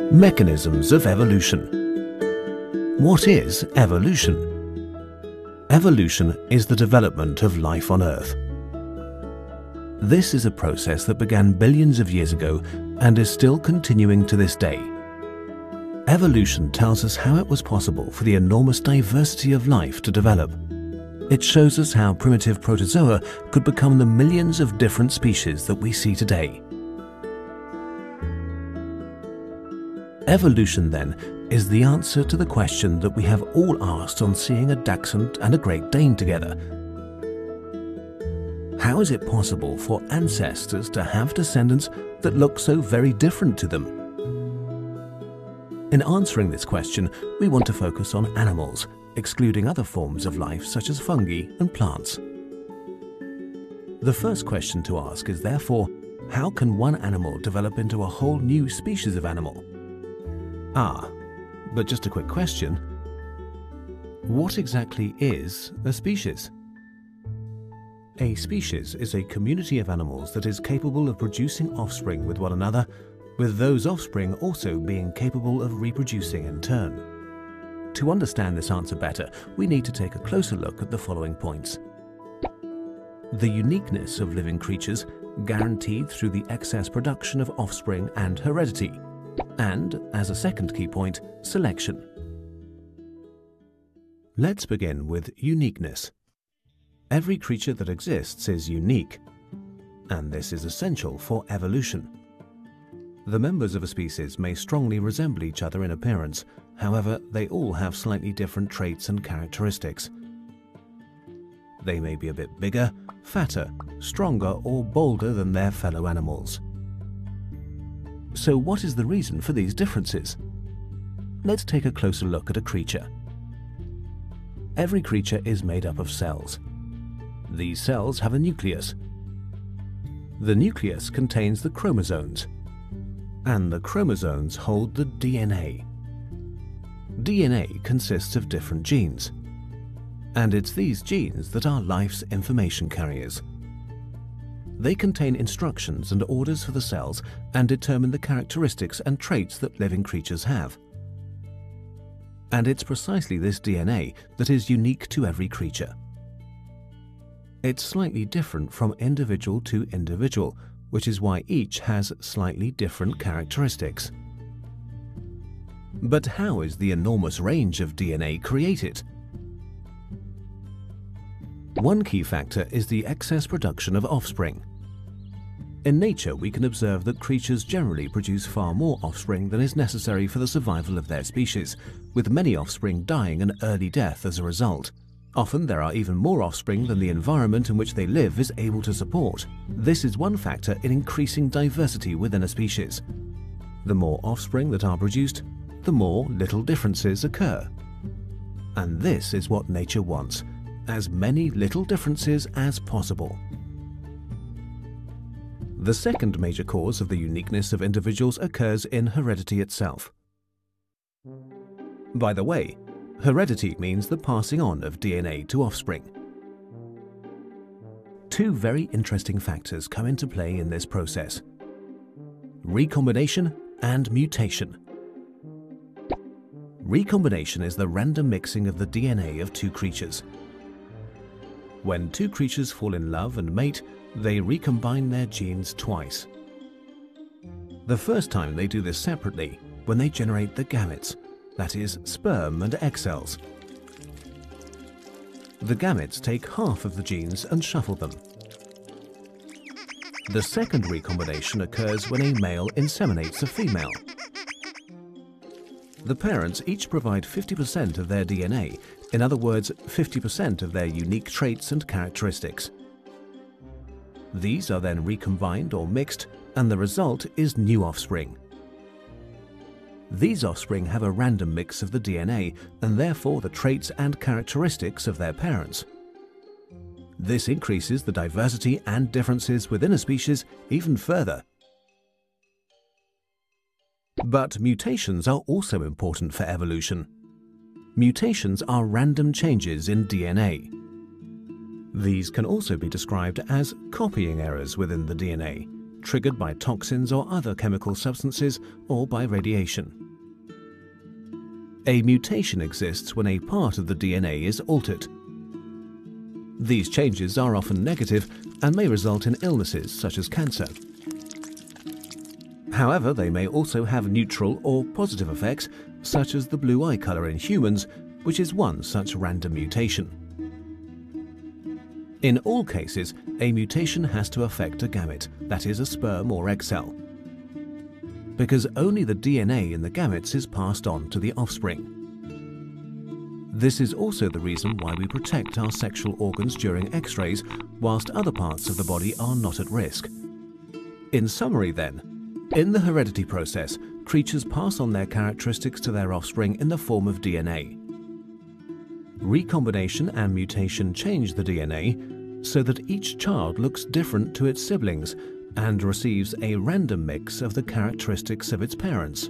Mechanisms of evolution. What is evolution? Evolution is the development of life on Earth. This is a process that began billions of years ago and is still continuing to this day. Evolution tells us how it was possible for the enormous diversity of life to develop. It shows us how primitive protozoa could become the millions of different species that we see today. Evolution, then, is the answer to the question that we have all asked on seeing a Dachshund and a Great Dane together. How is it possible for ancestors to have descendants that look so very different to them? In answering this question, we want to focus on animals, excluding other forms of life such as fungi and plants. The first question to ask is therefore, how can one animal develop into a whole new species of animal? But just a quick question. What exactly is a species? A species is a community of animals that is capable of producing offspring with one another, with those offspring also being capable of reproducing in turn. To understand this answer better, we need to take a closer look at the following points. The uniqueness of living creatures, guaranteed through the excess production of offspring and heredity. And, as a second key point, selection. Let's begin with uniqueness. Every creature that exists is unique, and this is essential for evolution. The members of a species may strongly resemble each other in appearance, however, they all have slightly different traits and characteristics. They may be a bit bigger, fatter, stronger, or bolder than their fellow animals. So what is the reason for these differences? Let's take a closer look at a creature. Every creature is made up of cells. These cells have a nucleus. The nucleus contains the chromosomes, and the chromosomes hold the DNA. DNA consists of different genes, and it's these genes that are life's information carriers. They contain instructions and orders for the cells and determine the characteristics and traits that living creatures have. And it's precisely this DNA that is unique to every creature. It's slightly different from individual to individual, which is why each has slightly different characteristics. But how is the enormous range of DNA created? One key factor is the excess production of offspring. In nature, we can observe that creatures generally produce far more offspring than is necessary for the survival of their species, with many offspring dying an early death as a result. Often there are even more offspring than the environment in which they live is able to support. This is one factor in increasing diversity within a species. The more offspring that are produced, the more little differences occur. And this is what nature wants. As many little differences as possible. The second major cause of the uniqueness of individuals occurs in heredity itself. By the way, heredity means the passing on of DNA to offspring. Two very interesting factors come into play in this process: recombination and mutation. Recombination is the random mixing of the DNA of two creatures. When two creatures fall in love and mate, they recombine their genes twice. The first time they do this separately, when they generate the gametes, that is, sperm and egg cells. The gametes take half of the genes and shuffle them. The second recombination occurs when a male inseminates a female. The parents each provide 50% of their DNA, in other words, 50% of their unique traits and characteristics. These are then recombined or mixed, and the result is new offspring. These offspring have a random mix of the DNA and therefore the traits and characteristics of their parents. This increases the diversity and differences within a species even further. But mutations are also important for evolution. Mutations are random changes in DNA. These can also be described as copying errors within the DNA, triggered by toxins or other chemical substances or by radiation. A mutation exists when a part of the DNA is altered. These changes are often negative and may result in illnesses such as cancer. However, they may also have neutral or positive effects, such as the blue eye color in humans, which is one such random mutation. In all cases, a mutation has to affect a gamete, that is, a sperm or egg cell, because only the DNA in the gametes is passed on to the offspring. This is also the reason why we protect our sexual organs during X-rays, whilst other parts of the body are not at risk. In summary then, in the heredity process, creatures pass on their characteristics to their offspring in the form of DNA. Recombination and mutation change the DNA so that each child looks different to its siblings and receives a random mix of the characteristics of its parents.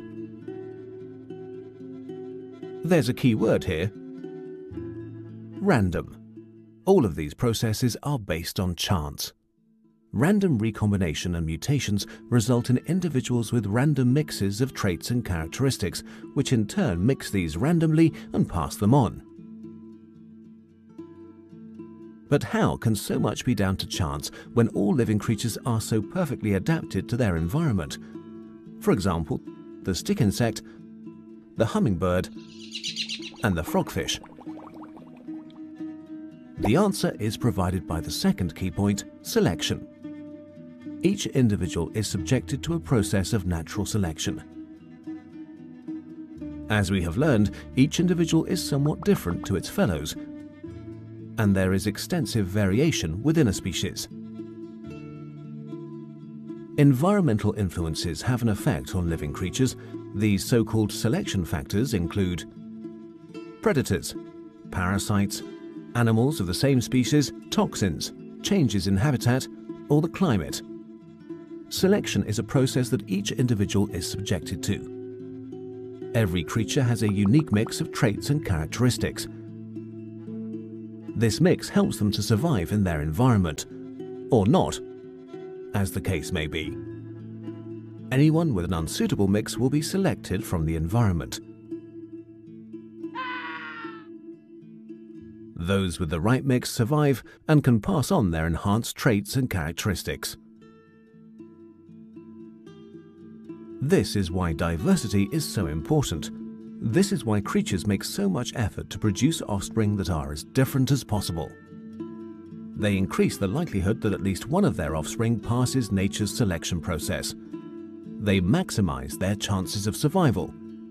There's a key word here: random. All of these processes are based on chance. Random recombination and mutations result in individuals with random mixes of traits and characteristics, which in turn mix these randomly and pass them on. But how can so much be down to chance when all living creatures are so perfectly adapted to their environment? For example, the stick insect, the hummingbird, and the frogfish. The answer is provided by the second key point: selection. Each individual is subjected to a process of natural selection. As we have learned, each individual is somewhat different to its fellows, and there is extensive variation within a species. Environmental influences have an effect on living creatures. These so-called selection factors include predators, parasites, animals of the same species, toxins, changes in habitat, or the climate. Selection is a process that each individual is subjected to. Every creature has a unique mix of traits and characteristics. This mix helps them to survive in their environment, or not, as the case may be. Anyone with an unsuitable mix will be selected from the environment. Those with the right mix survive and can pass on their enhanced traits and characteristics. This is why diversity is so important. This is why creatures make so much effort to produce offspring that are as different as possible. They increase the likelihood that at least one of their offspring passes nature's selection process. They maximize their chances of survival.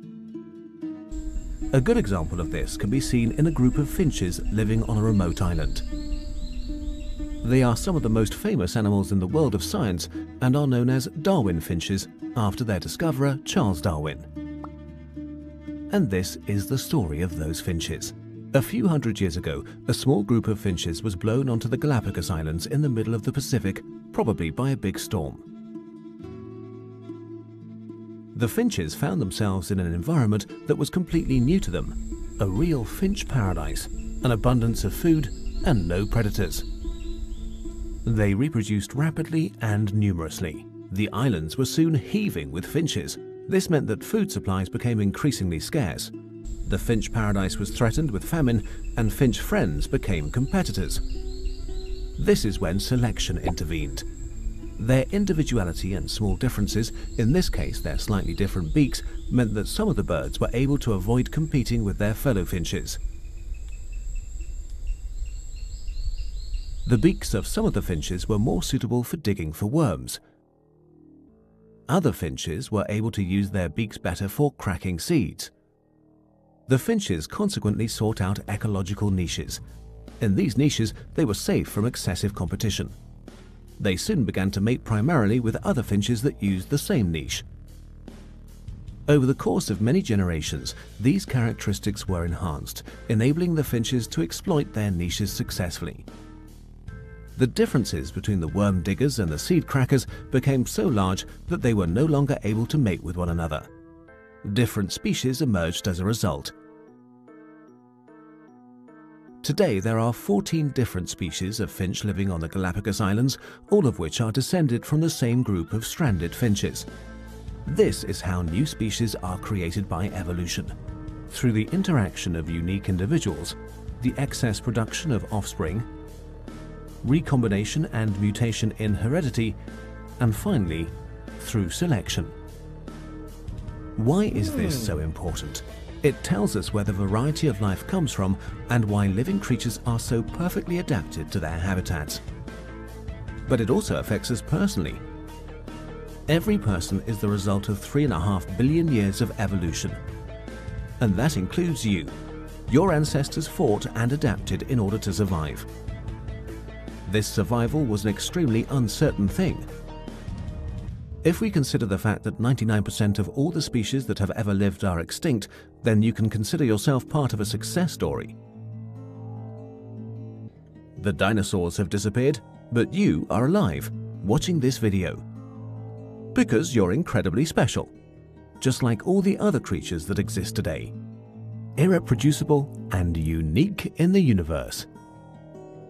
A good example of this can be seen in a group of finches living on a remote island. They are some of the most famous animals in the world of science and are known as Darwin finches, after their discoverer, Charles Darwin. And this is the story of those finches. A few hundred years ago, a small group of finches was blown onto the Galapagos Islands in the middle of the Pacific, probably by a big storm. The finches found themselves in an environment that was completely new to them, a real finch paradise, an abundance of food, and no predators. They reproduced rapidly and numerously. The islands were soon heaving with finches. This meant that food supplies became increasingly scarce. The finch paradise was threatened with famine, and finch friends became competitors. This is when selection intervened. Their individuality and small differences, in this case their slightly different beaks, meant that some of the birds were able to avoid competing with their fellow finches. The beaks of some of the finches were more suitable for digging for worms. Other finches were able to use their beaks better for cracking seeds. The finches consequently sought out ecological niches. In these niches, they were safe from excessive competition. They soon began to mate primarily with other finches that used the same niche. Over the course of many generations, these characteristics were enhanced, enabling the finches to exploit their niches successfully. The differences between the worm diggers and the seed crackers became so large that they were no longer able to mate with one another. Different species emerged as a result. Today there are 14 different species of finch living on the Galapagos Islands, all of which are descended from the same group of stranded finches. This is how new species are created by evolution. Through the interaction of unique individuals, the excess production of offspring, recombination and mutation in heredity, and finally, through selection. Why is this so important? It tells us where the variety of life comes from and why living creatures are so perfectly adapted to their habitats. But it also affects us personally. Every person is the result of 3.5 billion years of evolution. And that includes you. Your ancestors fought and adapted in order to survive. This survival was an extremely uncertain thing. If we consider the fact that 99% of all the species that have ever lived are extinct, then you can consider yourself part of a success story. The dinosaurs have disappeared, but you are alive, watching this video. Because you're incredibly special, just like all the other creatures that exist today. Irreproducible and unique in the universe.